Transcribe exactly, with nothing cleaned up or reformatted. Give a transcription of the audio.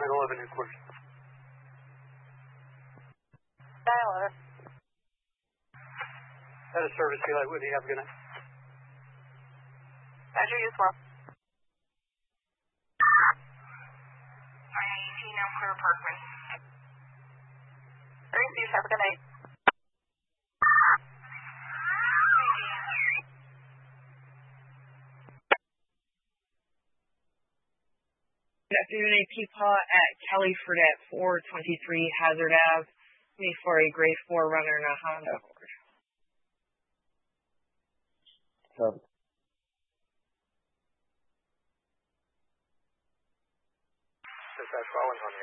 nine eleven headquarters. nine eleven. That is service, Eli Whitney. Have a good night. Roger, you as well. nine eighteen, now clear Parkman. Thank you. Have a good night. Good afternoon, A P P A at Kelly Fredette, four twenty-three Hazard Avenue. Me for a grade four runner in a Honda Accord. Seven. Dispatch, following Honda.